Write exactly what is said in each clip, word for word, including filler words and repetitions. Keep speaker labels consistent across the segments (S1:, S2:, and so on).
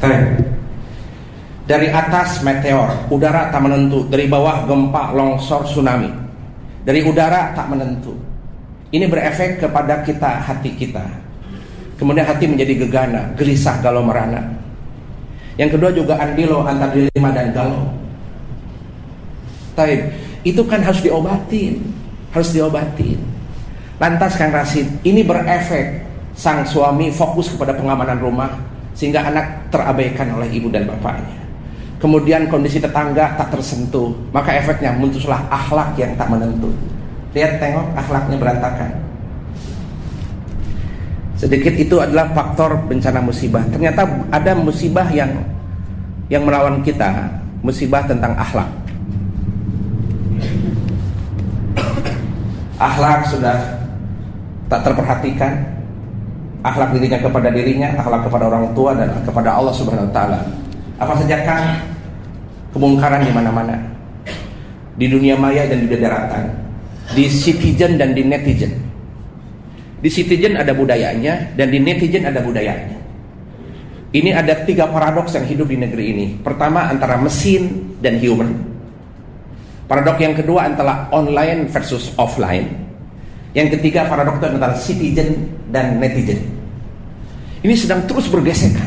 S1: Dari atas meteor, udara tak menentu. Dari bawah gempa, longsor, tsunami. Dari udara tak menentu. Ini berefek kepada kita, hati kita. Kemudian hati menjadi gegana, gelisah, galau, merana. Yang kedua juga andilo, antar dilema dan galau. Taib, itu kan harus diobatin, harus diobatin. Lantas Kang Rasid, ini berefek. Sang suami fokus kepada pengamanan rumah, sehingga anak terabaikan oleh ibu dan bapaknya. Kemudian kondisi tetangga tak tersentuh, maka efeknya muncullah akhlak yang tak menentu. Lihat, tengok akhlaknya berantakan. Sedikit itu adalah faktor bencana musibah. Ternyata ada musibah yang yang melawan kita, musibah tentang akhlak. Akhlak sudah tak terperhatikan, akhlak dirinya kepada dirinya, akhlak kepada orang tua dan kepada Allah Subhanahu wa taala. Apa saja kan kemungkaran di mana-mana. Di dunia maya dan di dunia daratan. Di citizen dan di netizen. Di citizen ada budayanya dan di netizen ada budayanya. Ini ada tiga paradoks yang hidup di negeri ini. Pertama, antara mesin dan human. Paradoks yang kedua antara online versus offline. Yang ketiga, paradoks antara citizen dan netizen. Ini sedang terus bergesekan.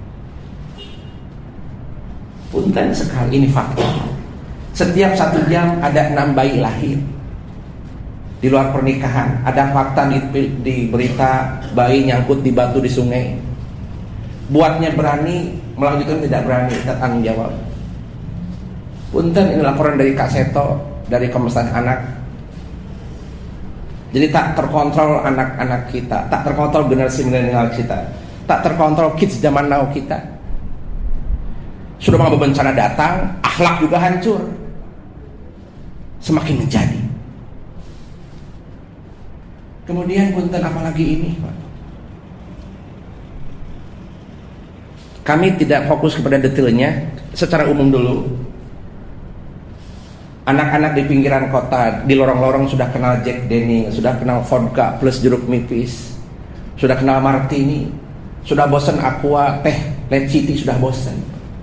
S1: Punten sekali, ini fakta. Setiap satu jam ada enam bayi lahir di luar pernikahan. Ada fakta di, di berita bayi nyangkut di batu di sungai. Buatnya berani, melanjutkan tidak berani, tidak tanggung jawab. Punten, ini laporan dari Kak Seto, dari Komnas Anak. Jadi tak terkontrol anak-anak kita, tak terkontrol generasi milenial kita, tak terkontrol kids zaman now kita. Sudah mau bencana datang, akhlak juga hancur, semakin menjadi. Kemudian punten apalagi ini, Pak? Kami tidak fokus kepada detailnya. Secara umum dulu, anak-anak di pinggiran kota, di lorong-lorong sudah kenal Jack Daniels, sudah kenal vodka plus jeruk nipis, sudah kenal martini, sudah bosan aqua, teh, Led City, sudah bosan.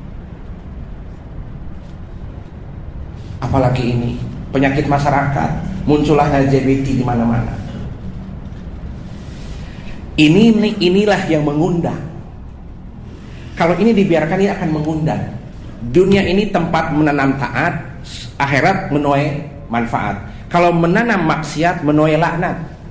S1: Apalagi ini penyakit masyarakat, muncullah L G B T di mana-mana. Ini inilah yang mengundang. Kalau ini dibiarkan, ini akan mengundang. Dunia ini tempat menanam taat, akhirat menuai manfaat. Kalau menanam maksiat, menuai laknat.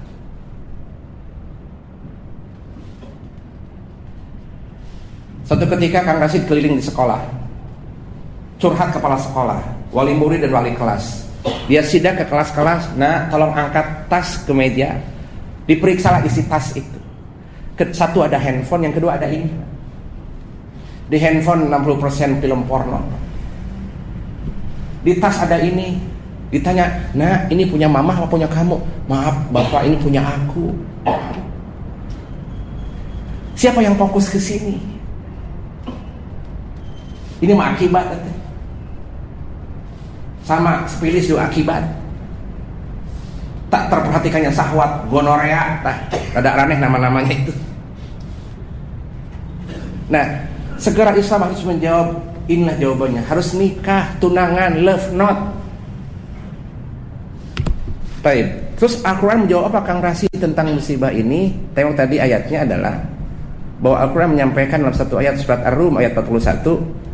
S1: Suatu ketika Kang Rasid keliling di sekolah, curhat kepala sekolah, wali murid dan wali kelas. Dia sidak ke kelas-kelas, nah tolong angkat tas ke meja. Diperiksalah isi tas itu. Satu ada handphone, yang kedua ada ini. Di handphone enam puluh persen film porno. Di tas ada ini. Ditanya, nah ini punya mama apa punya kamu? Maaf bapak, ini punya aku. Siapa yang fokus ke sini? Ini mah akibat. Sama sepilis juga akibat. Tak terperhatikannya sahwat, gonorea, tak ada aneh nama-namanya itu. Nah, segera Islam harus menjawab. Inilah jawabannya, harus nikah, tunangan, love not. Baik. Terus Al-Quran menjawab apa Kang Rasid tentang musibah ini? Tengok tadi ayatnya adalah bahwa Al-Quran menyampaikan dalam satu ayat surat Ar-Rum ayat empat puluh satu,